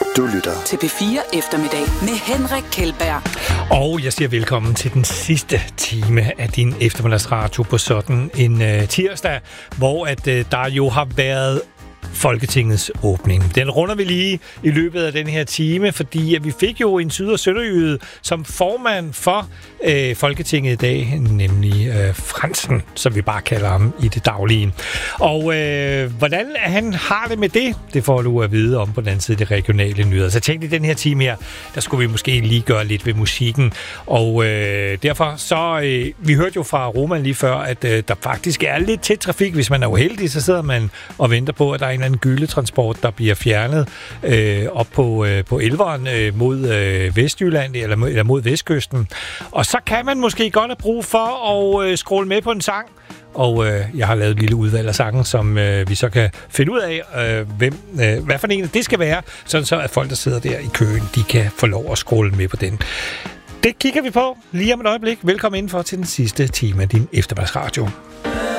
Du lytter til P4 Eftermiddag med Henrik Kjeldberg. Og jeg siger velkommen til den sidste time af din eftermiddagsradio på sådan en tirsdag, hvor at der jo har været Folketingets åbning. Den runder vi lige i løbet af den her time, fordi vi fik jo en syd- og sønderjyde som formand for Folketinget i dag, nemlig Frandsen, som vi bare kalder ham i det daglige. Og hvordan han har det med det får du at vide om på den anden side af de regionale nyheder. Så jeg tænkte i den her time her, der skulle vi måske lige gøre lidt ved musikken. Og derfor så, vi hørte jo fra Roman lige før, at der faktisk er lidt tæt trafik. Hvis man er uheldig, så sidder man og venter på, at der er en eller anden gylletransport, der bliver fjernet op på Elveren mod Vestjylland eller mod Vestkysten. Og så kan man måske godt have brug for at scrolle med på en sang. Og jeg har lavet et lille udvalg af sangen, som vi så kan finde ud af, hvad for en det skal være, sådan så at folk, der sidder der i køen, de kan få lov at scrolle med på den. Det kigger vi på lige om et øjeblik. Velkommen indenfor til den sidste time af din eftermiddagsradio.